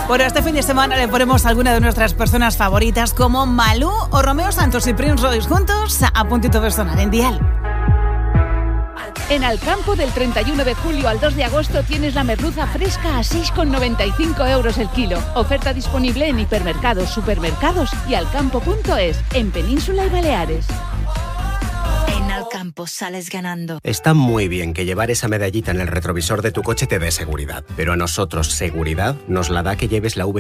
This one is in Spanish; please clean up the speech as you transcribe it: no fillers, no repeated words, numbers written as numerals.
Bueno, este fin de semana le ponemos a alguna de nuestras personas favoritas como Malú o Romeo Santos y Prince Royce juntos a puntito personal en Dial. En Alcampo, del 31 de julio al 2 de agosto, tienes la merluza fresca a 6,95 euros el kilo. Oferta disponible en hipermercados, supermercados y alcampo.es, en Península y Baleares. En Alcampo sales ganando. Está muy bien que llevar esa medallita en el retrovisor de tu coche te dé seguridad, pero a nosotros seguridad nos la da que lleves la V